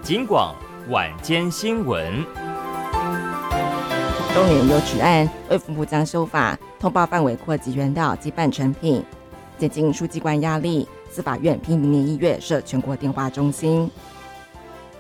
警广晚间新闻。 动员邮址案，卫福部将修法，通报范围扩及原料及半成品，减轻书记官压力。司法院拼明年1月设全国电话中心。